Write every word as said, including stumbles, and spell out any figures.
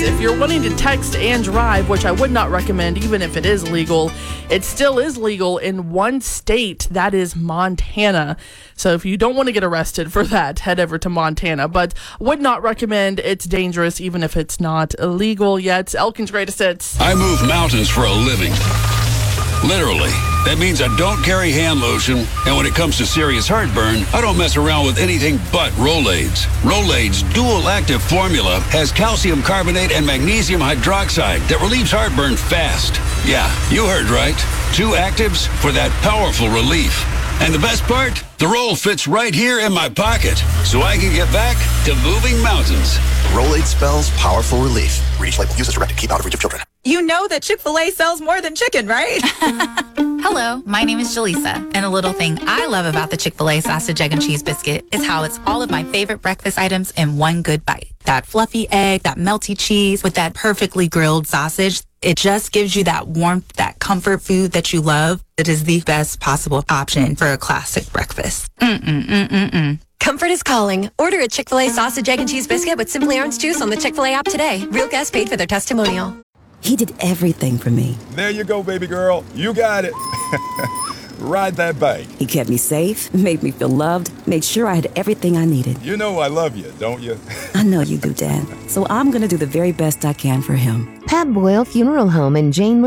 if you're wanting to text and drive, which I would not recommend even if it is legal, it still is legal in one state, that is Montana. So if you don't want to get arrested for that, head over to Montana. But would not recommend. It's dangerous even if it's not illegal yet. Elkin's Greatest Hits. I move mountains for a living. Literally. That means I don't carry hand lotion, and when it comes to serious heartburn, I don't mess around with anything but Rolaids. Rolaids' dual-active formula has calcium carbonate and magnesium hydroxide that relieves heartburn fast. Yeah, you heard right. Two actives for that powerful relief. And the best part? The roll fits right here in my pocket, so I can get back to moving mountains. Rolade spells powerful relief. Read each label. Use as directed. Keep out of reach of children. You know that Chick-fil-A sells more than chicken, right? Hello, my name is Jaleesa, and a little thing I love about the Chick-fil-A sausage, egg, and cheese biscuit is how it's all of my favorite breakfast items in one good bite. That fluffy egg, that melty cheese with that perfectly grilled sausage. It just gives you that warmth, that comfort food that you love. It is the best possible option for a classic breakfast. Mm-mm-mm-mm-mm. Comfort is calling. Order a Chick-fil-A sausage, egg, and cheese biscuit with Simply Orange Juice on the Chick-fil-A app today. Real guests paid for their testimonial. He did everything for me. There you go, baby girl. You got it. Ride that bike. He kept me safe, made me feel loved, made sure I had everything I needed. You know I love you, don't you? I know you do, Dad. So I'm going to do the very best I can for him. Pat Boyle Funeral Home in Jane